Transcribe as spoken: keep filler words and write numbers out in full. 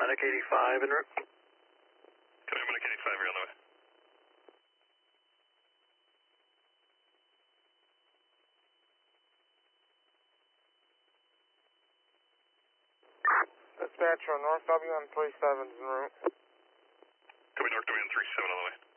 Medic eighty-five en route. Copy, Medic eighty-five, you're on the way. Dispatcher, North W one thirty-seven en route. Copy, North W one thirty-seven on the way.